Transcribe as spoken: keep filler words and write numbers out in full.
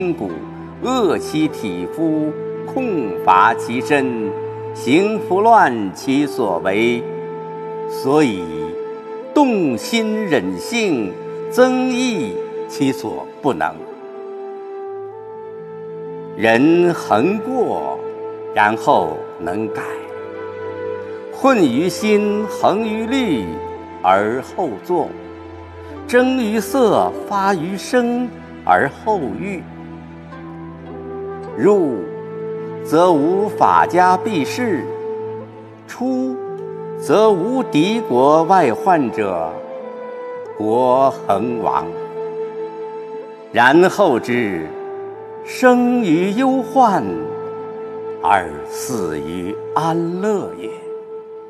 筋骨，饿其体肤，空乏其身，行拂乱其所为。所以动心忍性，增益其所不能。人恒过，然后能改；混于心，恒于虑，而后作；征于色，发于声，而后喻。入则无法家避世，出则无敌国外患者，国恒亡。然后之，生于忧患，而死于安乐也。